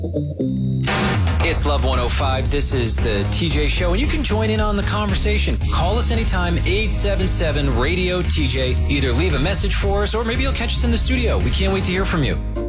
It's Love 105. This is the TJ Show, and you can join in on the conversation. Call us anytime, 877-RADIO-TJ. Either leave a message for us, or maybe you'll catch us in the studio. We can't wait to hear from you.